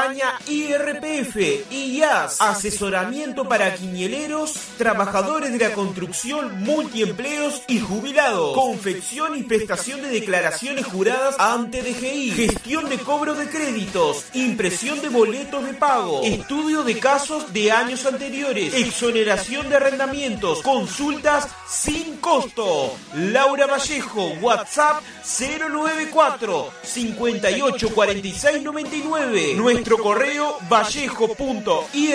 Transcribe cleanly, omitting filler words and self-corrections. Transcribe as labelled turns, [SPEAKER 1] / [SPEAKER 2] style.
[SPEAKER 1] España IRPF, IAS, asesoramiento para quinieleros, trabajadores de la construcción, multiempleos y jubilados, confección y prestación de declaraciones juradas ante DGI, gestión de cobro de créditos, impresión de boletos de pago, estudio de casos de años anteriores, exoneración de arrendamientos, consultas sin costo. Laura Vallejo, WhatsApp 094 58 46 99. Nuestro correo vallejo.ir